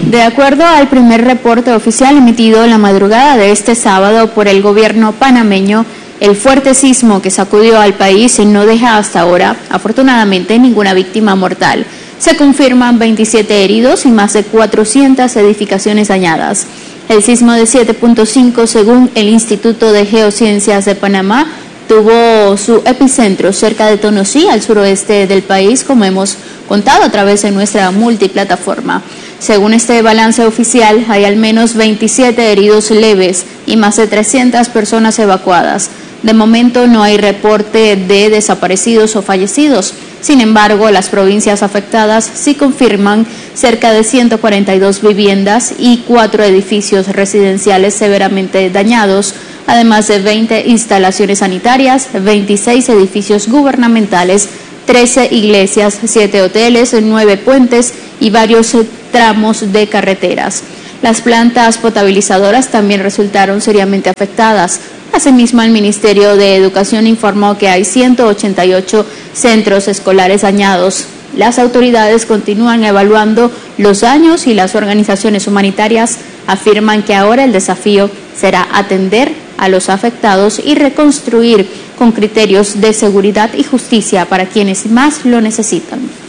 De acuerdo al primer reporte oficial emitido en la madrugada de este sábado por el gobierno panameño, el fuerte sismo que sacudió al país no deja hasta ahora, afortunadamente, ninguna víctima mortal. Se confirman 27 heridos y más de 400 edificaciones dañadas. El sismo de 7.5, según el Instituto de Geociencias de Panamá, tuvo su epicentro cerca de Tonosí, al suroeste del país, como hemos contado a través de nuestra multiplataforma. Según este balance oficial, hay al menos 27 heridos leves y más de 300 personas evacuadas. De momento no hay reporte de desaparecidos o fallecidos. Sin embargo, las provincias afectadas sí confirman cerca de 142 viviendas y 4 edificios residenciales severamente dañados, además de 20 instalaciones sanitarias, 26 edificios gubernamentales, 13 iglesias, 7 hoteles, 9 puentes y varios tramos de carreteras. Las plantas potabilizadoras también resultaron seriamente afectadas. Asimismo, el Ministerio de Educación informó que hay 188 centros escolares dañados. Las autoridades continúan evaluando los daños y las organizaciones humanitarias afirman que ahora el desafío será atender a los afectados y reconstruir con criterios de seguridad y justicia para quienes más lo necesitan.